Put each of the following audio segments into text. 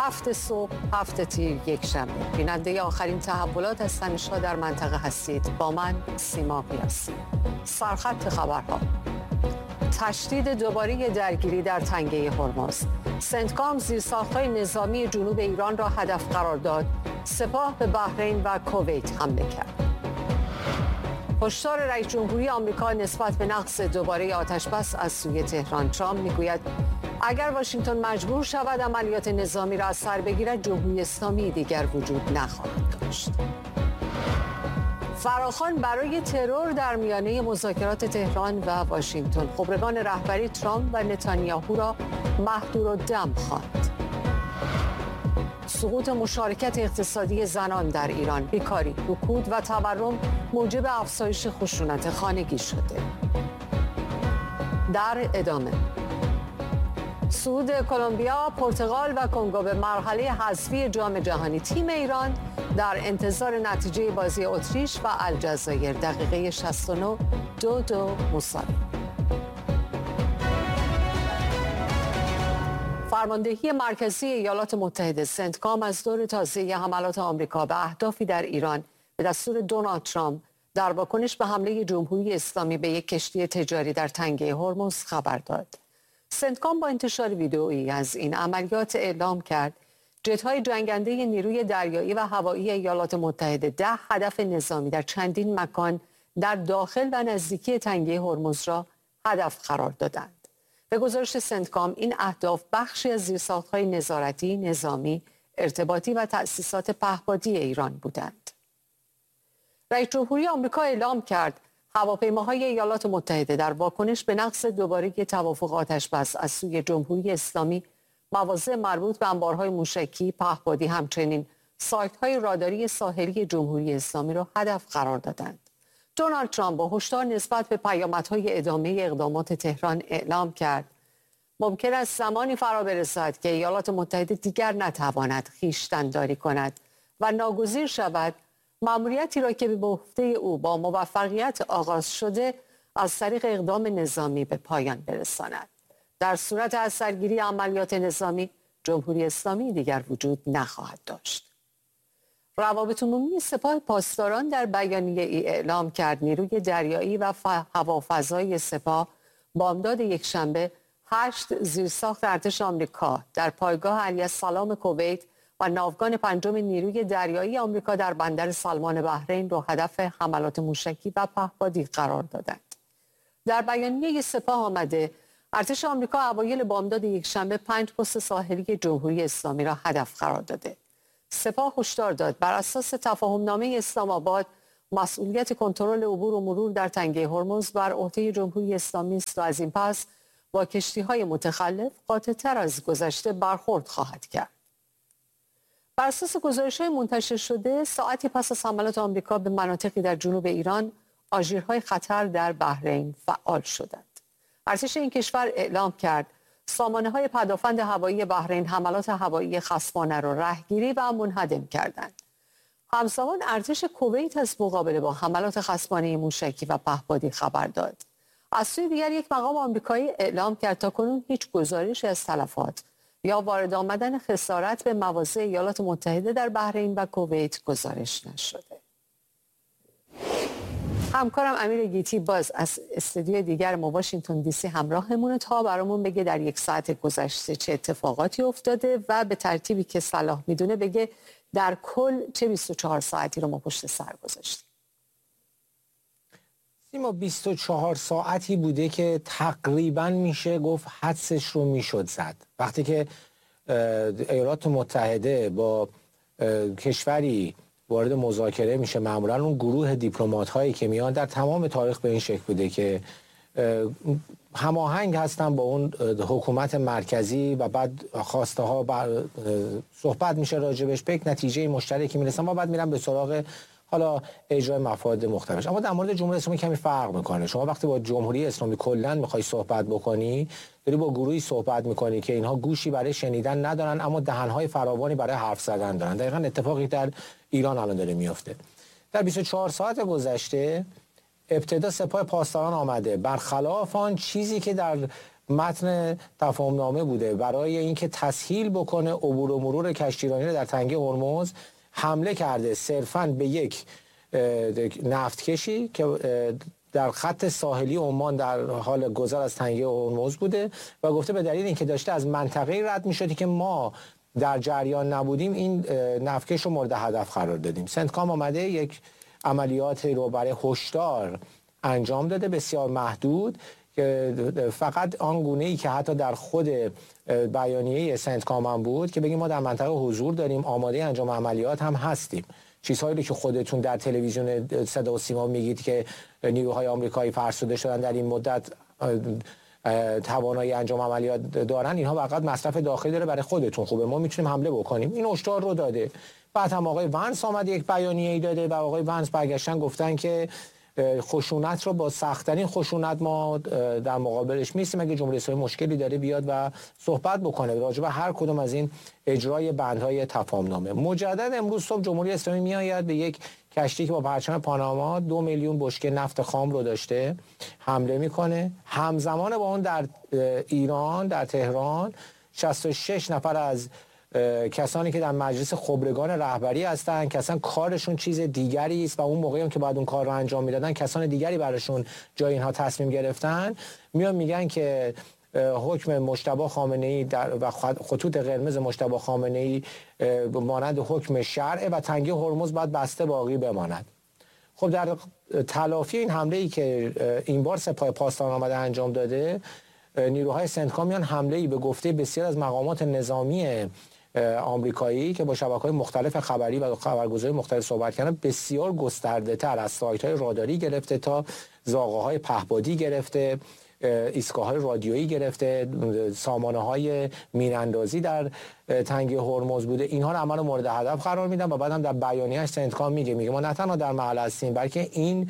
7 صبح 7 تیر یک شنبه. بیننده آخرین تحولات از تنش‌ها در منطقه هستید. با من سیما قیاسی. سرخط خبرها: تشدید دوباره درگیری در تنگه هرمز. سنتکام زیرساخت‌های نظامی جنوب ایران را هدف قرار داد. سپاه به بحرین و کویت حمله کرد. هشدار رئیس جمهوری آمریکا نسبت به نقض دوباره آتش‌بس از سوی تهران. ترامپ میگوید اگر واشنگتن مجبور شود عملیات نظامی را از سر بگیرد، جمهوری اسلامی دیگر وجود نخواهد داشت. فراخوان برای ترور در میانه مذاکرات تهران و واشنگتن. خبرگان رهبری ترامپ و نتانیاهو را مهدورالدم خواند. سقوط مشارکت اقتصادی زنان در ایران. بیکاری، رکود و تورم موجب افزایش خشونت خانگی شده. در ادامه: صعود کلمبیا، پرتغال و کنگو به مرحله حذفی جام جهانی. تیم ایران در انتظار نتیجه بازی اتریش و الجزایر. دقیقه 69 2-2 مساوی. فرماندهی مرکزی ایالات متحده سنتکام از دور تازه حملات آمریکا به اهدافی در ایران به دستور دونالد ترامپ در واکنش به حمله جمهوری اسلامی به یک کشتی تجاری در تنگه هرمز خبر داد. سنتکام با انتشار ویدئویی از این عملیات اعلام کرد جت‌های جنگنده نیروی دریایی و هوایی ایالات متحده 10 هدف نظامی در چندین مکان در داخل و نزدیکی تنگه هرمز را هدف قرار دادند. به گزارش سنتکام این اهداف بخشی از زیرساخت‌های نظارتی، نظامی، ارتباطی و تأسیسات پهپادی ایران بودند. رئیس جمهوری آمریکا اعلام کرد هواپیماهای ایالات متحده در واکنش به نقض دوباره توافق آتش‌بس از سوی جمهوری اسلامی مواضع مربوط به انبارهای موشکی، پهپادی، همچنین سایت‌های راداری ساحلی جمهوری اسلامی را هدف قرار دادند. دونالد ترامپ با هشدار نسبت به پیامدهای ادامه اقدامات تهران اعلام کرد ممکن است زمانی فرا برسد که ایالات متحده دیگر نتواند خویشتن‌داری کند و ناگزیر شود مأموریتی را که به عهده او با موفقیت آغاز شده از طریق اقدام نظامی به پایان برساند. در صورت از سرگیری عملیات نظامی، جمهوری اسلامی دیگر وجود نخواهد داشت. روابط عمومی سپاه پاسداران در بیانیه ای اعلام کرد نیروی دریایی و هوافضایی سپاه بامداد یکشنبه 8 زیرساخت ارتش آمریکا در پایگاه علی‌السلام کویت و ناوگان پنجم نیروی دریایی آمریکا در بندر سلمان بحرین را هدف حملات موشکی و پهپادی قرار دادند. در بیانیه سپاه آمده ارتش آمریکا اوایل بامداد یکشنبه 5 پست ساحلی جمهوری اسلامی را هدف قرار داده. سپاه هشدار داد بر اساس تفاهمنامه اسلام آباد مسئولیت کنترل عبور و مرور در تنگه هرمز بر عهده جمهوری اسلامی است و از این پس با کشتی‌های متخلف قاطع‌تر از گذشته برخورد خواهد کرد. بر اساس گزارش‌های منتشر شده ساعتی پس از حملات آمریکا به مناطقی در جنوب ایران، آژیرهای خطر در بحرین فعال شدند. ارتش این کشور اعلام کرد سامانه‌های پدافند هوایی بحرین حملات هوایی خصمانه را رهگیری و منهدم کردند. همزمان ارتش کویت از مقابله با حملات خصمانه موشکی و پهپادی خبر داد. از سوی دیگر یک مقام آمریکایی اعلام کرد تاکنون هیچ گزارشی از تلفات یا وارد آمدن خسارت به مواضع ایالات متحده در بحرین و کویت گزارش نشده. همکارم امیر گیتی باز از استودیو دیگر ما واشنگتن دی سی همراهمونه تا برامون بگه در یک ساعت گذشته چه اتفاقاتی افتاده و به ترتیبی که صلاح میدونه بگه در کل چه 24 ساعتی رو ما پشت سر گذاشتیم. ما 24 ساعتی بوده که تقریبا میشه گفت حدسش رو میشد زد. وقتی که ایالات متحده با کشوری وارد مذاکره میشه، معمولا اون گروه دیپلمات هایی که میان در تمام تاریخ به این شکل بوده که هماهنگ هستن با اون حکومت مرکزی و بعد خواسته ها صحبت میشه راجبش، به یک نتیجه مشترکی میرسن و بعد میرن به سراغ حالا اجرای مفاد مختلفش. اما در مورد جمهوری اسلامی کمی فرق میکنه. شما وقتی با جمهوری اسلامی کلا میخوای صحبت بکنی، داری با گروهی صحبت میکنی که اینها گوشی برای شنیدن ندارن اما دهنهای فراوانی برای حرف زدن دارن. دقیقاً اتفاقی در ایران الان داره میفته. در 24 ساعت گذشته ابتدا سپاه پاسداران آمده برخلاف آن چیزی که در متن تفاهمنامه بوده برای اینکه تسهیل بکنه عبور و مرور کشتیرانی رو در تنگه هرمز، حمله کرده صرفاً به یک نفتکشی که در خط ساحلی عمان در حال گذر از تنگه هرمز بوده و گفته به دلیل اینکه داشته از منطقه رد می‌شد که ما در جریان نبودیم این نفتکش رو مورد هدف قرار دادیم. سنتکام آمده یک عملیات رو برای هشدار انجام داده، بسیار محدود، که فقط آن گونه‌ای که حتی در خود بیانیه سنتکام هم بود که بگیم ما در منطقه حضور داریم، آماده انجام عملیات هم هستیم. چیزهایی که خودتون در تلویزیون صدا و سیما میگید که نیروهای آمریکایی فرسوده شدن در این مدت توانایی انجام عملیات دارن، اینها فقط مصرف داخلی داره، برای خودتون خوبه، ما میتونیم حمله بکنیم. این هشدار رو داده. بعد هم آقای ونس آمد یک بیانیه‌ای داده و آقای ونس برگشتن گفتن که خشونت رو با سخت‌ترین خشونت ما در مقابلش میستیم، اگه جمهوری اسلامی مشکلی داره بیاد و صحبت بکنه راجع به هر کدوم از این اجرای بندهای تفاهمنامه. مجدد امروز صبح جمهوری اسلامی میآید به یک کشتی که با پرچم پاناما 2 میلیون بشکه نفت خام رو داشته حمله میکنه. همزمان با اون در ایران، در تهران 66 نفر از کسانی که در مجلس خبرگان رهبری هستن که اصلا کارشون چیز دیگری است و اون موقعی هم که باید اون کار رو انجام میدادن کسان دیگری براشون جای اینها تصمیم گرفتن، میان میگن که حکم مجتبی خامنه‌ای و خطوط قرمز مجتبی خامنه‌ای مانند حکم شرع و تنگه هرمز باید بسته باقی بماند. خب در تلافی این حمله‌ای که این بار سپاه پاسداران آمده انجام داده، نیروهای سنتکام میان حمله‌ای به گفته بسیار از مقامات نظامی آمریکایی که با شبکه‌های مختلف خبری و خبرگزاری مختلف صحبت کردن، بسیار گسترده‌تر از سایت‌های راداری گرفته تا زاغه‌های پهپادی گرفته، ایستگاه‌های رادیویی گرفته، سامانه‌های مین‌اندازی در تنگه هرمز بوده، اینها رو عمل مورد هدف قرار میدن و بعدم در بیانیه‌اش سنتکام میگه ما نه تنها در محل هستیم بلکه این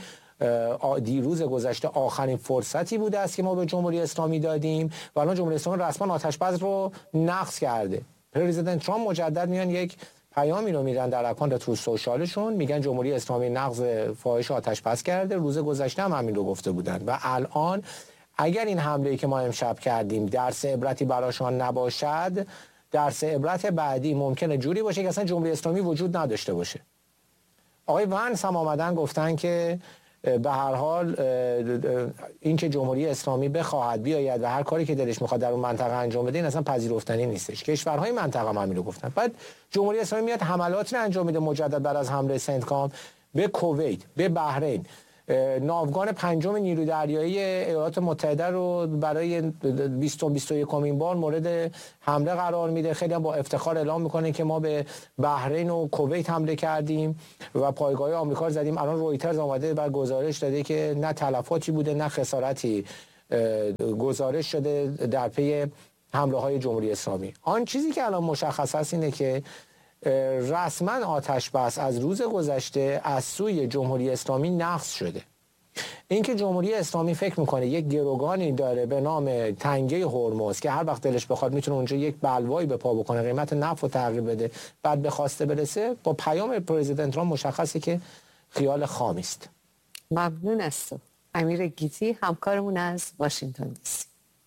دیروز گذشته آخرین فرصتی بوده است که ما به جمهوری اسلامی دادیم و الان جمهوری اسلامی رسما آتش‌بس رو نقض کرده. پرزیدنت ترامپ مجدد میان یک پیامی رو میدن در اکانت ترو سوشالشون، میگن جمهوری اسلامی نقض فاحش آتش‌بس کرده. روز گذشته هم همین رو گفته بودن و الان اگر این حمله‌ای که ما امشب کردیم درس عبرتی براشون نباشد، درس عبرت بعدی ممکنه جوری باشه که اصلا جمهوری اسلامی وجود نداشته باشه. آقای ونس هم آمدن گفتن که به هر حال این که جمهوری اسلامی بخواهد بیاید و هر کاری که دلش میخواد در اون منطقه انجام بده این اصلا پذیرفتنی نیستش. کشورهای منطقه هم همین رو گفتن. بعد جمهوری اسلامی میاد حملاتی رو انجام میده مجدد بعد از حمله سنتکام به کویت، به بحرین. ناوگان پنجم نیروی دریایی ایالات متحده رو برای 21مین بار مورد حمله قرار میده. خیلی هم با افتخار اعلام میکنه که ما به بحرین و کویت حمله کردیم و پایگاه آمریکا رو زدیم. الان رویترز اومده و گزارش داده که نه تلفاتی بوده نه خسارتی گزارش شده در پی حمله های جمهوری اسلامی. آن چیزی که الان مشخص است اینه که رسما آتش‌بس از روز گذشته از سوی جمهوری اسلامی نقض شده. اینکه جمهوری اسلامی فکر میکنه یک گروگانی داره به نام تنگه هرمز که هر وقت دلش بخواد میتونه اونجا یک بلوایی به پا بکنه، قیمت نفت رو تغییر بده، بعد به خواسته برسه، با پیام پرزیدنت ترامپ مشخصه که خیال خامی است. ممنون است. امیر گیتی همکارمون از واشنگتن دی سی.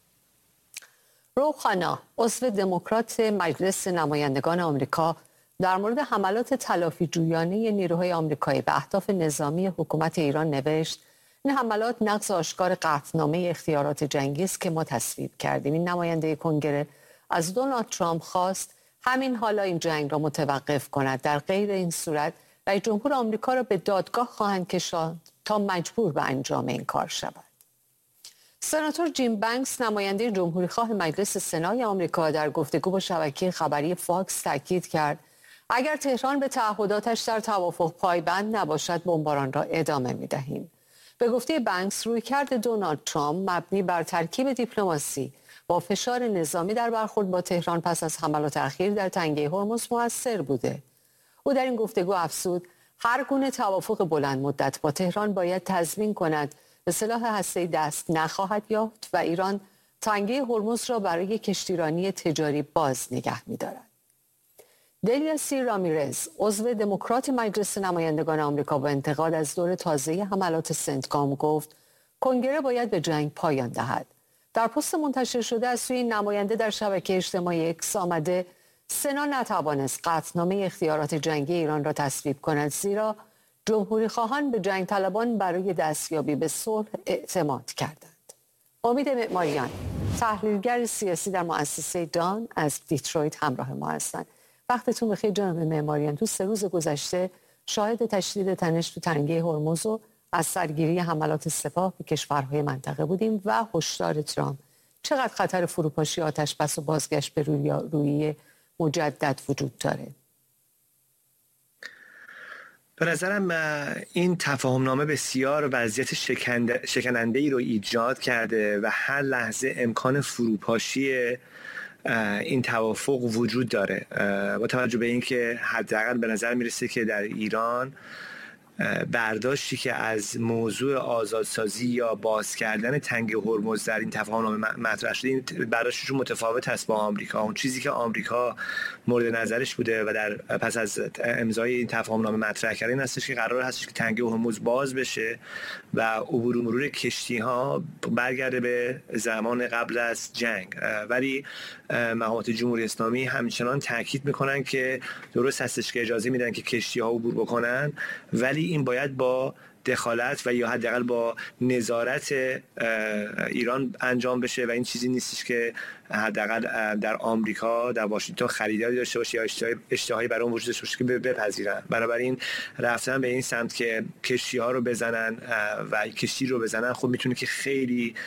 روحانا عضو دموکرات مجلس نمایندگان آمریکا در مورد حملات تلافی جویانه نیروهای آمریکایی به اهداف نظامی حکومت ایران نوشت این حملات نقض آشکار قطعنامه اختیارات جنگی است که ما تصویب کردیم. این نماینده کنگره از دونالد ترامپ خواست همین حالا این جنگ را متوقف کند، در غیر این صورت رئیس جمهور آمریکا را به دادگاه خواهند کشاند تا مجبور به انجام این کار شود. سناتور جیم بانکس نماینده جمهوریخواه مجلس سنای آمریکا در گفتگو با شبکه خبری فاکس تاکید کرد اگر تهران به تعهداتش در توافق پایبند نباشد بمباران را ادامه می‌دهیم. به گفته بانکس رویکرد دونالد ترامپ مبنی بر ترکیب دیپلماسی با فشار نظامی در برخورد با تهران پس از حملات اخیر در تنگه هرمز موثر بوده. او در این گفتگو افزود هر گونه توافق بلند مدت با تهران باید تضمین کند به سلاح هسته‌ای دست نخواهد یافت و ایران تنگه هرمز را برای کشتیرانی تجاری باز نگه می‌دارد. دلیا سی رامیرز عضو دموکرات مجلس نمایندگان آمریکا با انتقاد از دور تازه حملات سنتکام گفت کنگره باید به جنگ پایان دهد. در پست منتشر شده از سوی نماینده در شبکه اجتماعی اکس آمده سنا نتوانست قطعنامه اختیارات جنگی ایران را تصویب کند، زیرا جمهوری خواهان به جنگ طلبان برای دستیابی به صلح اعتماد کردند. امید معماریان، تحلیلگر سیاسی در مؤسسه دان از دیترویت همراه ما هستند. وقتتون بخیر جناب معماریان. تو 3 روز گذشته شاهد تشدید تنش تو تنگه هرمز و از سرگیری حملات سپاه به کشورهای منطقه بودیم و هشدار ترامپ. چقدر خطر فروپاشی آتشبس و بازگشت به رویه مجدد وجود داره؟ به نظرم این تفاهمنامه بسیار وضعیت شکننده‌ای رو ایجاد کرده و هر لحظه امکان فروپاشی این توافق وجود داره، با توجه به اینکه حداقل به نظر میرسه که در ایران برداشتی که از موضوع آزادسازی یا باز کردن تنگه هرمز در این تفاهمنامه مطرح شده، این برداشتشون متفاوت است با آمریکا. اون چیزی که آمریکا مورد نظرش بوده و در پس از امضای این تفاهمنامه مطرح کردن این هستش که قرار هستش که تنگه هرمز باز بشه و عبور و مرور کشتی‌ها برگرده به زمان قبل از جنگ. ولی مقامات جمهوری اسلامی همچنان تاکید میکنن که درست هستش که اجازه میدن که کشتی‌ها عبور بکنن، ولی این باید با دخالت و یا حداقل با نظارت ایران انجام بشه و این چیزی نیستش که حداقل در آمریکا در واشنگتن خریداری داشته باشه یا اشتهایی برای اون وجود داشته باشه که بپذیرن. بنابراین رفتن به این سمت که کشتی‌ها رو بزنن و کشتی رو بزنن خب میتونه که خیلی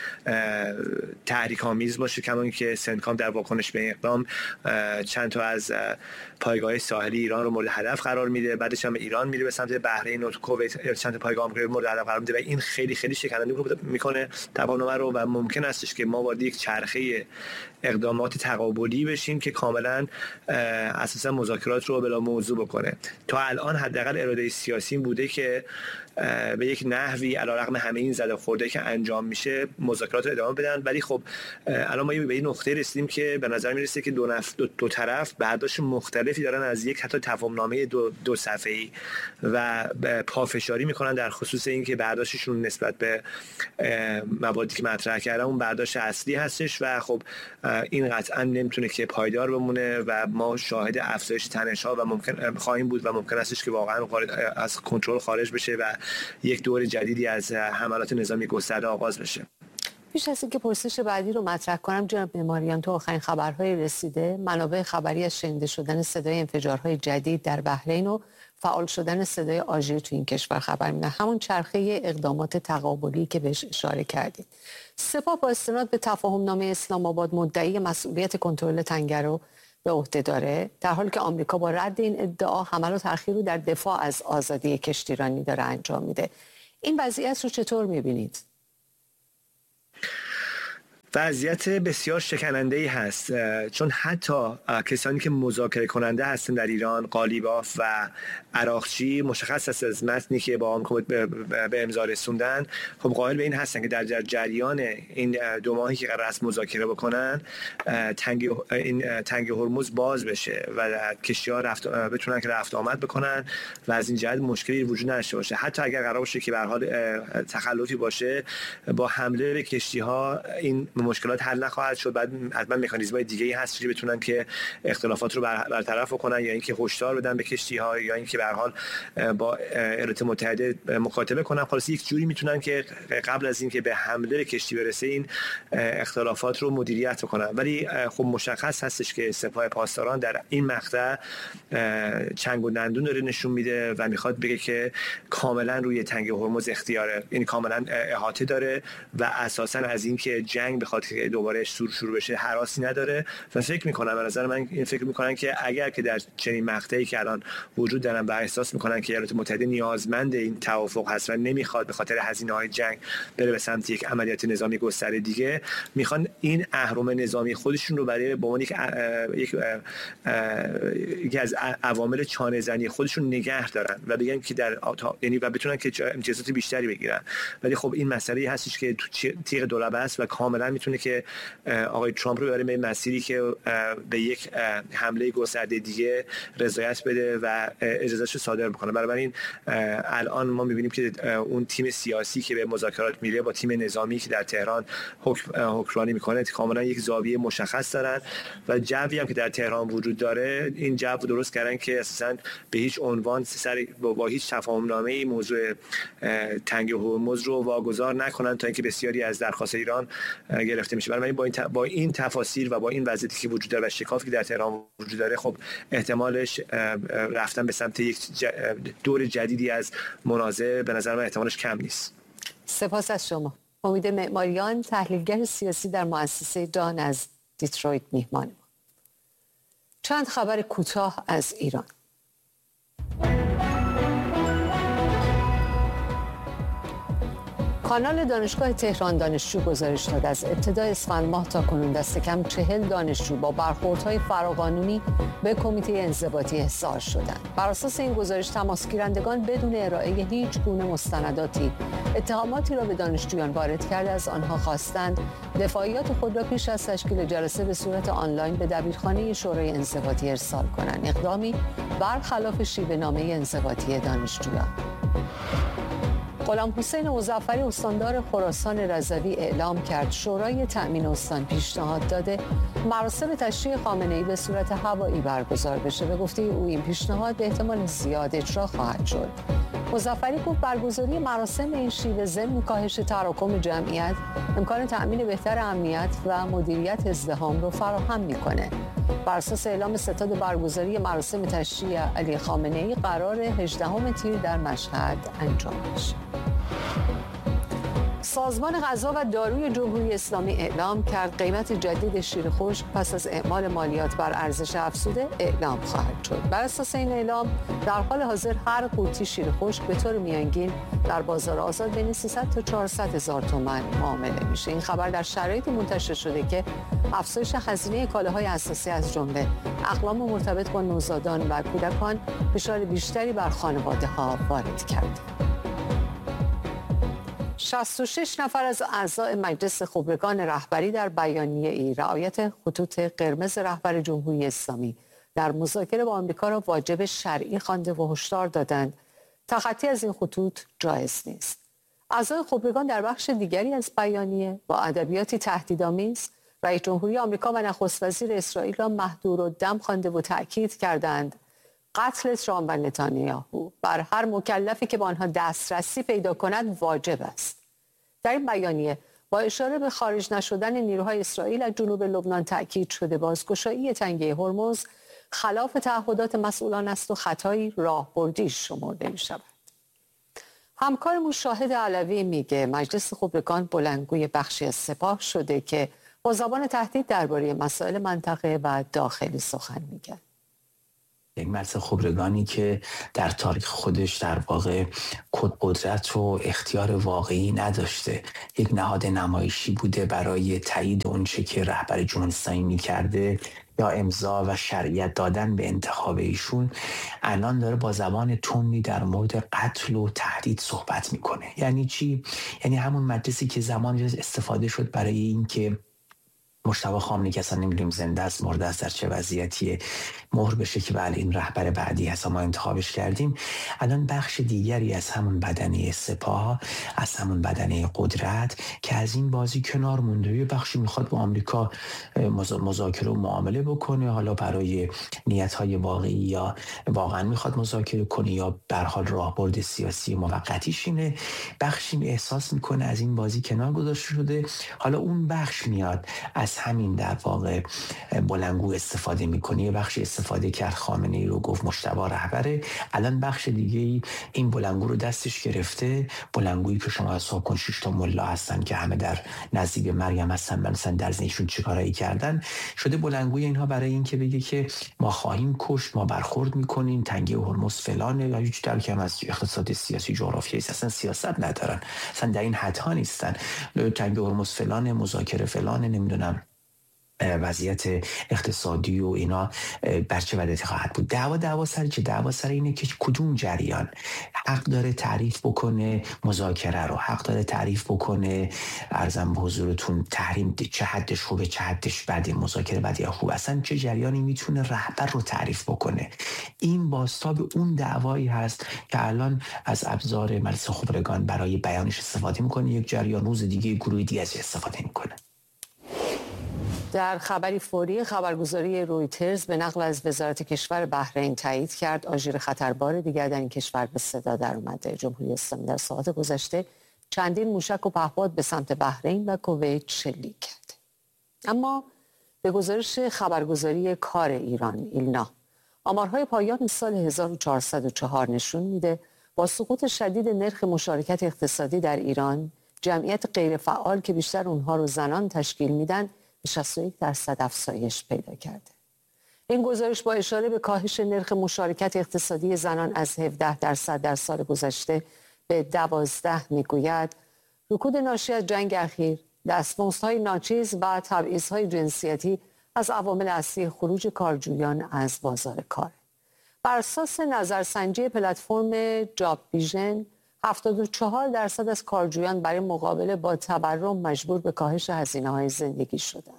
تحریک‌آمیز باشه، کما اینکه سنتکام در واکنش به این اقدام چند تا از پایگاه ساحلی ایران رو مورد هدف قرار میده، بعدش هم ایران میره به سمت بحرین و کویت چند تا پایگاه آمریکایی مورد هدف قرار میده و این خیلی خیلی شکننده میکنه تفاهمنامه رو و ممکن استش که ما وارد یک چرخه اقدامات تقابلی بشیم که کاملا اساسا مذاکرات رو بلا موضوع بکنه. تا الان حداقل اراده سیاسی بوده که به یک نحوی علیرغم همه این زده خورده که انجام میشه مذاکرات رو ادامه بدن، ولی خب الان ما به این نقطه رسیدیم که به نظر میرسه که دو طرف برداشت مختلفی دارن از یک حتی تفاهمنامه دو صفحه‌ای و پافشاری میکنن در خصوص اینکه برداشتشون نسبت به مبادی که مطرح کردن اون برداشت اصلی هستش و خب این قطعا نمیتونه که پایدار بمونه و ما شاهد افزایش تنش‌ها و ممکن خواهیم بود و ممکن استش که واقعا از کنترل خارج بشه و یک دور جدیدی از حملات نظامی گسترده آغاز بشه. پیش از اینکه پرسش بعدی رو مطرح کنم جناب معماریان، تو آخرین خبرهای رسیده منابع خبری از شنیده شدن صدای انفجارهای جدید در بحرین و فعال شدن صدای آژیر تو این کشور خبر میدن، همون چرخه اقدامات تقابلی که بهش اشاره کردید. سپاه با استناد به تفاهمنامه اسلام آباد مدعی مسئولیت کنترل تنگه رو به عهده داره، در حالی که آمریکا با رد این ادعا حملات اخیر رو در دفاع از آزادی کشتیرانی داره انجام میده. این وضعیت رو چطور میبینید؟ وضعیت بسیار شکننده‌ای هست، چون حتی کسانی که مذاکره کننده هستن در ایران، قالیباف و عراقچی، مشخص است از متنی که با آمریکا به امضا رسوندن، خب قائل به این هستن که در جریان این 2 ماهی که قرار است مذاکره بکنن تنگه هرمز باز بشه و کشتی‌ها بتونن که رفت آمد بکنن و از این جهت مشکلی وجود نداشته باشه. حتی اگر قرار باشه که به هر حال تخلفی باشه با حمله به کشتی‌ها این مشکلات حل نخواهد شد. بعد حتما مکانیزم‌های دیگه‌ای هست که بتونن که اختلافات رو برطرف کنن یا اینکه هشدار بدن به کشتی‌ها یا اینکه به هر حال با ایالات متحده مکاتبه کنن. خلاص یک جوری میتونن که قبل از اینکه به حمله به کشتی برسه این اختلافات رو مدیریت بکنن. ولی خب مشخص هستش که سپاه پاسداران در این مقطع چنگ و دندون داره نشون میده و میخواد بگه که کاملا روی تنگه هرمز اختیاره، این کاملا احاطه داره و اساسا از اینکه جنگ بخواد که دوباره شروع بشه هراسی نداره. و فکر میکنم به نظر من این فکر میکنن که اگر که در چنین مقطعی که الان وجود دارن و احساس میکنن که ایالات متحده نیازمند این توافق هست و نمیخواد به خاطر هزینه‌های جنگ بره به سمت یک عملیات نظامی گسترده دیگه، میخوان این اهرم نظامی خودشون رو برای به عنوان یکی از عوامل چانه زنی خودشون نگه دارن و بگن که یعنی و بتونن که امتیازات بیشتری بگیرن. ولی خب این مسئله هستش که تو تیغ دولبه است و کاملا میتونه که آقای ترامپ رو ببره به مسیری که به یک حمله گسترده دیگه رضایت بده و اجازهش رو صادر بکنه. بنابراین الان ما میبینیم که اون تیم سیاسی که به مذاکرات میره با تیم نظامی که در تهران حکمرانی میکنه کاملا یک زاویه مشخص دارن و جوی هم که در تهران وجود داره، این جو درست کردن که اساساً به هیچ عنوان با هیچ تفاهم‌نامه‌ای موضوع تنگ هرمز رو واگذار نکنن تا اینکه بسیاری از درخواست ایران گرفته میشه. بنابراین با این تفاصیل و با این وضعیتی که وجود داره و شکافی که در تهران وجود داره، خب احتمالش رفتن به سمت یک دور جدیدی از منازعه به نظر من احتمالش کم نیست. سپاس از شما. امید معماریان، تحلیلگر سیاسی در مؤسسه دان از دیترویت میهمان ما. چند خبر کوتاه از ایران. کانال دانشگاه تهران دانشجو گزارش داد از ابتدای اسفند ماه تا کنون دست کم 40 دانشجو با برخوردهای فراقانونی به کمیته انضباطی احضار شدند. بر اساس این گزارش تماسگیرندگان بدون ارائه هیچ گونه مستنداتی اتهاماتی را به دانشجویان وارد کرده از آنها خواستند دفاعیات خود را پیش از تشکیل جلسه به صورت آنلاین به دبیرخانه شورای انضباطی ارسال کنند. اقدامی برخلاف شیوه نامه انضباطی دانشجویان. غلام حسین مظفری استاندار خراسان رضوی اعلام کرد شورای تأمین استان پیشنهاد داده مراسم تشییع خامنه‌ای به صورت هوایی برگزار بشه. به گفته او این پیشنهاد به احتمال زیاد اجرا خواهد شد. مظفری گفت برگزاری مراسم این شیوه ضمن کاهش تراکم جمعیت امکان تأمین بهتر امنیت و مدیریت ازدحام رو فراهم میکنه. بر اساس اعلام ستاد برگزاری مراسم تشییع علی خامنه‌ای قرار 18 تیر در مشهد انجام بشه. سازمان غذا و داروی جمهوری اسلامی اعلام کرد قیمت جدید شیر خشک پس از اعمال مالیات بر ارزش افزوده اعلام خواهد شد. بر اساس این اعلام در حال حاضر هر قوطی شیر خشک به طور میانگین در بازار آزاد بین 300 تا 400 هزار تومان معامله میشه. این خبر در شرایطی منتشر شده که افزایش هزینه کالاهای اساسی از جمله اقلام مرتبط با نوزادان و کودکان فشار بیشتری بر خانواده‌ها وارد کرده. 66 نفر از اعضای مجلس خبرگان رهبری در بیانیه‌ای رعایت خطوط قرمز رهبر جمهوری اسلامی در مذاکره با آمریکا را واجب شرعی خوانده و هشدار دادند تخطی از این خطوط جایز نیست. اعضای خبرگان در بخش دیگری از بیانیه با ادبیاتی تهدیدآمیز رئیس جمهوری آمریکا و نخست وزیر اسرائیل را مهدورالدم خوانده و تأکید کردند قتل ترامپ و نتانیاهو بر هر مکلفی که با آنها دسترسی پیدا کند واجب است. در این بیانیه با اشاره به خارج نشدن نیروهای اسرائیل از جنوب لبنان تأکید شده بازگشایی تنگه هرمز خلاف تعهدات مسئولان است و خطایی راهبردی شمرده می شود. همکارمون شاهد علوی میگه مجلس خبرگان بلندگوی بخشی از سپاه شده که با زبان تهدید درباره مسائل منطقه و داخلی سخن میگه. یک مجلس خبرگانی که در تاریخ خودش در واقع قدرت و اختیار واقعی نداشته، یک نهاد نمایشی بوده برای تایید اونچه که رهبر جمهوری اسلامی می‌کرده یا امضا و شرعیت دادن به انتخاب ایشون، الان داره با زبان تندی در مورد قتل و تهدید صحبت میکنه. یعنی چی؟ یعنی همون مجلسی که زمانی استفاده شد برای اینکه مجتبی خامنه‌ای که اصلا نمی‌دونیم زنده است مرده است در چه وضعیتیه مهر بشه که بله این رهبر بعدی هست ما انتخابش کردیم، الان بخش دیگری از همون بدنه سپاه، از همون بدنه قدرت که از این بازی کنار مونده، یه بخشی میخواد با آمریکا مذاکره و معامله بکنه، حالا برای نیت‌های واقعی یا واقعا میخواد مذاکره کنه یا به هر حال راهبرد سیاسی موقتیش اینه، بخشی احساس میکنه از این بازی کنار گذاشته شده، حالا اون بخش میاد از همین در واقع بلندگو استفاده میکنه. یه بخشی استفاده کرد خامنه‌ای رو گفت مجتبی رهبره، الان بخش دیگه این بلندگو رو دستش گرفته، بلندگویی که شما حساب کن 6 تا ملا هستن که همه در نزدیک مریم هستن، مثلا در ذهنشون چیکارایی کردن، شده بلندگوی اینها برای این که بگه که ما خواهیم کشت، ما برخورد میکنیم، تنگه هرمز فلانه، یا هیچ درکی هم از اقتصاد سیاسی جغرافیایی اصلا سیاست ندارن، اصلا در این حدها نیستن، تنگه هرمز فلانه، مذاکره فلانه، نمیدونم وضعیت اقتصادی و اینا بر چه وضعیتی خواهد بود. دعوا سر اینه که کدوم جریان حق داره تعریف بکنه مذاکره رو، حق داره تعریف بکنه عرضم به حضورتون تحریم چه حدش خوبه چه حدش بده، مذاکره بده یا خوب، اصلا چه جریانی میتونه رهبر رو تعریف بکنه. این بازتاب اون دعوایی هست که الان از ابزار مجلس خبرگان برای بیانش استفاده میکنه، یک جریان روز دیگه گروه دیگه از استفاده میکنه. در خبری فوری، خبرگزاری رویترز به نقل از وزارت کشور بحرین تایید کرد آژیر خطربار دیگر در این کشور به صدا در اومده. جمهوری اسلامی در ساعات گذشته چندین موشک و پهپاد به سمت بحرین و کویت شلیک کرد. اما به گزارش خبرگزاری کار ایران ایلنا، آمارهای پایان سال 1404 نشون میده با سقوط شدید نرخ مشارکت اقتصادی در ایران، جمعیت غیرفعال که بیشتر اونها رو زنان تشکیل میدن به 61% افزایش پیدا کرده. این گزارش با اشاره به کاهش نرخ مشارکت اقتصادی زنان از 17% در سال گذشته به 12 میگوید رکود ناشی از جنگ اخیر، دستمزدهای ناچیز و تبعیض‌های جنسیتی از عوامل اصلی خروج کارجویان از بازار کار. بر اساس نظرسنجی پلتفرم جاب ویژن، 74% از کارجویان برای مقابله با تورم مجبور به کاهش هزینه‌های زندگی شدند.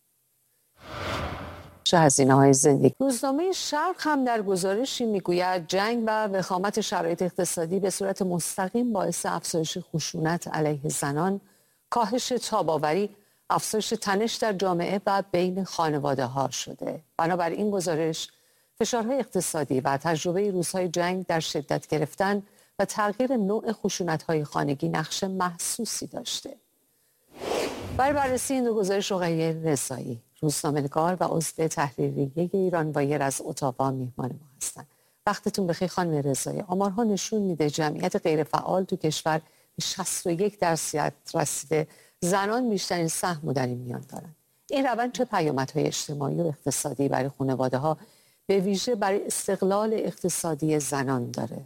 روزنامه شرق هم در گزارشی میگوید جنگ و وخامت شرایط اقتصادی به صورت مستقیم باعث افزایش خشونت علیه زنان، کاهش تاب‌آوری، افزایش تنش در جامعه و بین خانواده‌ها شده. بنابراین این گزارش فشارهای اقتصادی و تجربه روزهای جنگ در شدت گرفتن و تغییر نوع خشونت‌های خانگی نقش محسوسی داشته. برای بررسی این دو گزارش رقیه رضایی، روزنامه‌نگار و عضو تحریریه ایران وایر از اتاوا میهمان ما هستند. وقتتون بخیر خانم رضایی. آمارها نشون میده جمعیت غیرفعال تو کشور به 61% رسیده. زنان بیشترین سهم رو در این میان دارن. این روند چه پیامدهای اجتماعی و اقتصادی برای خانواده‌ها به ویژه برای استقلال اقتصادی زنان داره؟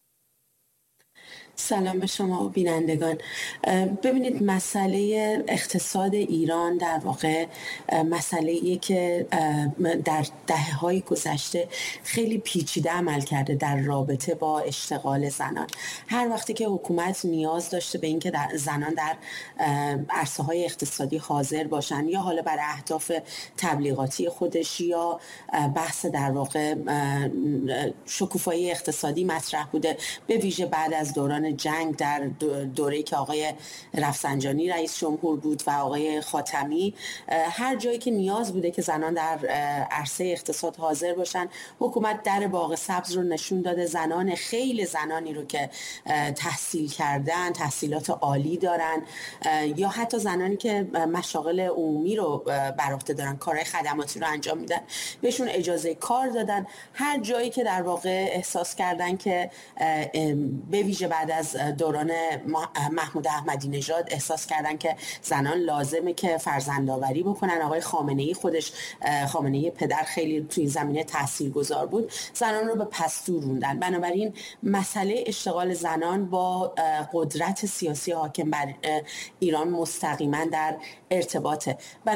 سلام به شما و بینندگان. ببینید مسئله اقتصاد ایران در واقع مسئله‌ایه که در دهه‌های گذشته خیلی پیچیده عمل کرده در رابطه با اشتغال زنان. هر وقتی که حکومت نیاز داشته به اینکه زنان در عرصه‌های اقتصادی حاضر باشن، یا حالا برای اهداف تبلیغاتی خودش یا بحث در واقع شکوفایی اقتصادی مطرح بوده، به ویژه بعد از دوران جنگ در دوره‌ای که آقای رفسنجانی رئیس جمهور بود و آقای خاتمی، هر جایی که نیاز بوده که زنان در عرصه اقتصاد حاضر باشن، حکومت در باغ سبز رو نشون داده. خیلی زنانی رو که تحصیل کردن، تحصیلات عالی دارن، یا حتی زنانی که مشاغل عمومی رو بر عهده دارن، کارهای خدماتی رو انجام میدن، بهشون اجازه کار دادن. هر جایی که در واقع احساس کردن که به ویژه بعد از دوران محمود احمدی نژاد احساس کردن که زنان لازمه که فرزندآوری بکنن، آقای خامنه‌ای پدر خیلی توی این زمینه تاثیرگذار بود، زنان رو به پستو روندن. بنابراین مسئله اشتغال زنان با قدرت سیاسی حاکم بر ایران مستقیما در ارتباطه.